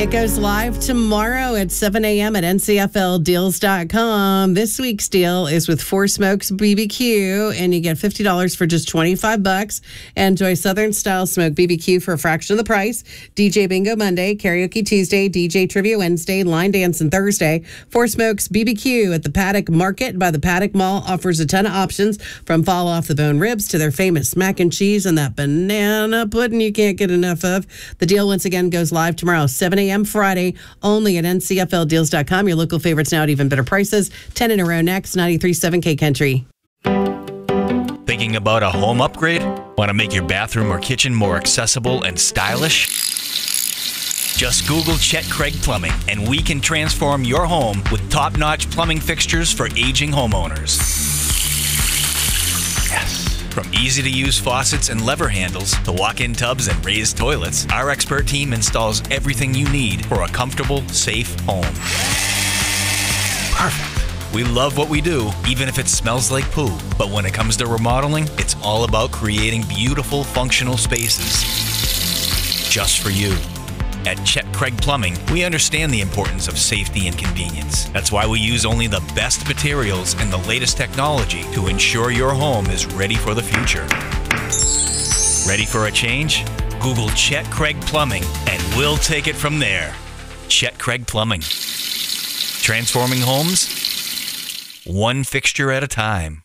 It goes live tomorrow at 7 a.m. at ncfldeals.com. This week's deal is with Four Smokes BBQ, and you get $50 for just $25. Enjoy Southern-style smoked BBQ for a fraction of the price. DJ Bingo Monday, Karaoke Tuesday, DJ Trivia Wednesday, Line Dancing Thursday. Four Smokes BBQ at the Paddock Market by the Paddock Mall offers a ton of options, from fall-off-the-bone ribs to their famous mac and cheese and that banana pudding you can't get enough of. The deal, once again, goes live tomorrow, 7 a.m. Friday, only at ncfldeals.com. Your local favorites now at even better prices. 10 in a row next, 93.7 K Country. Thinking about a home upgrade? Want to make your bathroom or kitchen more accessible and stylish? Just Google Chet Craig Plumbing, and we can transform your home with top-notch plumbing fixtures for aging homeowners. Yes. From easy-to-use faucets and lever handles to walk-in tubs and raised toilets, our expert team installs everything you need for a comfortable, safe home. Perfect. We love what we do, even if it smells like poo. But when it comes to remodeling, it's all about creating beautiful, functional spaces just for you. At Chet Craig Plumbing, we understand the importance of safety and convenience. That's why we use only the best materials and the latest technology to ensure your home is ready for the future. Ready for a change? Google Chet Craig Plumbing, and we'll take it from there. Chet Craig Plumbing. Transforming homes, one fixture at a time.